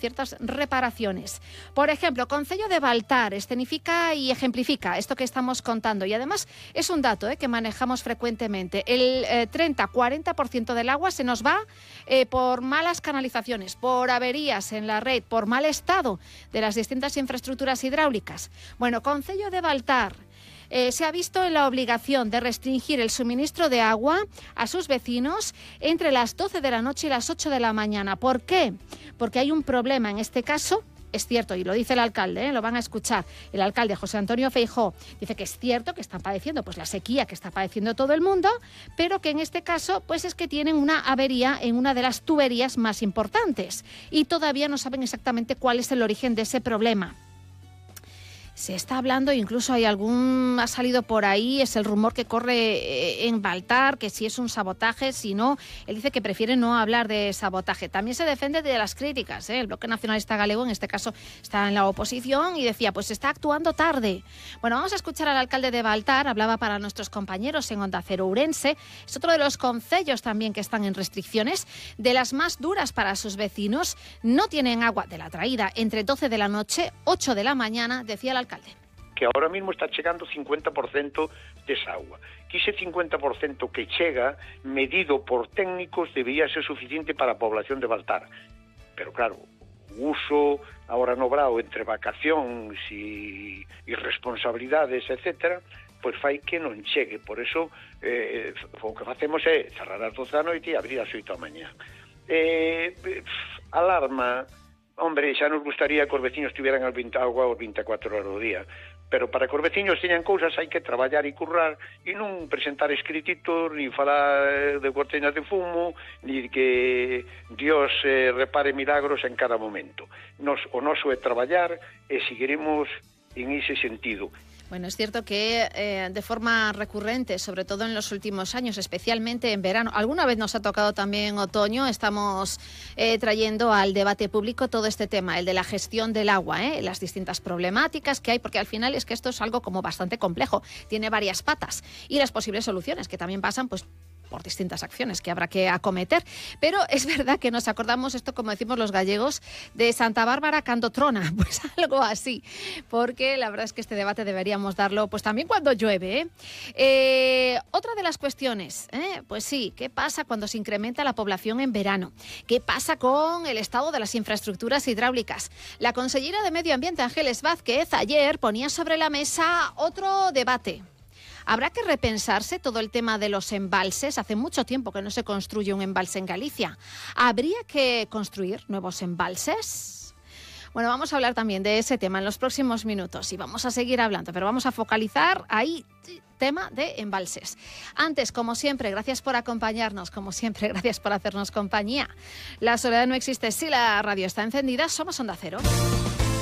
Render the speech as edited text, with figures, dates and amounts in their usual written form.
ciertas reparaciones. Por ejemplo, Concello de Baltar escenifica y ejemplifica esto que estamos contando, y además es un dato que manejamos frecuentemente. El 30-40% del agua se nos va por malas canalizaciones, por averías en la red, por mal estado de las distintas infraestructuras hidráulicas. Bueno, Concello de Baltar se ha visto en la obligación de restringir el suministro de agua a sus vecinos entre las 12 de la noche y las 8 de la mañana. ¿Por qué? Porque hay un problema en este caso. Es cierto, y lo dice el alcalde, lo van a escuchar. El alcalde José Antonio Feijóo dice que es cierto que están padeciendo pues la sequía que está padeciendo todo el mundo, pero que en este caso pues es que tienen una avería en una de las tuberías más importantes y todavía no saben exactamente cuál es el origen de ese problema. Se está hablando, incluso ha salido por ahí, es el rumor que corre en Baltar, que si es un sabotaje, si no, él dice que prefiere no hablar de sabotaje. También se defiende de las críticas, el Bloque Nacionalista Galego en este caso está en la oposición y decía, pues está actuando tarde. Bueno, vamos a escuchar al alcalde de Baltar, hablaba para nuestros compañeros en Onda Cero Ourense, es otro de los concellos también que están en restricciones, de las más duras para sus vecinos, no tienen agua de la traída entre 12 de la noche, 8 de la mañana, decía el alcalde. Que ahora mismo está chegando 50% desa agua. Que ese 50% que chega, medido por técnicos, debería ser suficiente para a población de Baltar. Pero claro, o uso ahora no brao entre vacacións e responsabilidades, etcétera, pois fai que non chegue. Por eso, o que facemos é cerrar as 12 da noite e abrir as 8 da mañá. Alarma. Hombre, xa nos gustaría que os veciños tiveran agua os 24 horas do día, pero para que os veciños teñan cousas hai que traballar e currar e non presentar escrititos, ni falar de cortinas de fumo, ni que Dios repare milagros en cada momento. O noso é traballar e seguiremos en ese sentido. Bueno, es cierto que de forma recurrente, sobre todo en los últimos años, especialmente en verano, alguna vez nos ha tocado también en otoño, estamos trayendo al debate público todo este tema, el de la gestión del agua, las distintas problemáticas que hay, porque al final es que esto es algo como bastante complejo, tiene varias patas y las posibles soluciones que también pasan pues por distintas acciones que habrá que acometer. Pero es verdad que nos acordamos esto, como decimos los gallegos, de Santa Bárbara cando trona, pues algo así, porque la verdad es que este debate deberíamos darlo pues también cuando llueve. Otra de las cuestiones, pues sí, ¿qué pasa cuando se incrementa la población en verano? ¿Qué pasa con el estado de las infraestructuras hidráulicas? La consellera de Medio Ambiente, Ángeles Vázquez, ayer ponía sobre la mesa otro debate. ¿Habrá que repensarse todo el tema de los embalses? Hace mucho tiempo que no se construye un embalse en Galicia. ¿Habría que construir nuevos embalses? Bueno, vamos a hablar también de ese tema en los próximos minutos y vamos a seguir hablando, pero vamos a focalizar ahí tema de embalses. Antes, como siempre, gracias por acompañarnos, como siempre, gracias por hacernos compañía. La soledad no existe si la radio está encendida. Somos Onda Cero.